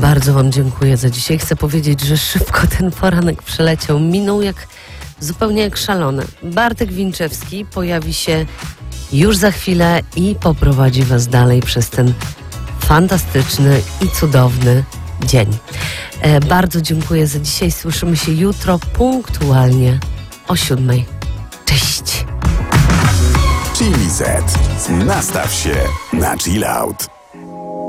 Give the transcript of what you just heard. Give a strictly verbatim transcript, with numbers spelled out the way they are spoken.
Bardzo wam dziękuję za dzisiaj. Chcę powiedzieć, że szybko ten poranek przeleciał. Minął jak zupełnie jak szalony. Bartek Winczewski pojawi się już za chwilę i poprowadzi was dalej przez ten fantastyczny i cudowny dzień. E, bardzo dziękuję za dzisiaj. Słyszymy się jutro punktualnie o siódmej. Cześć! Chili Z. Nastaw się na chill out.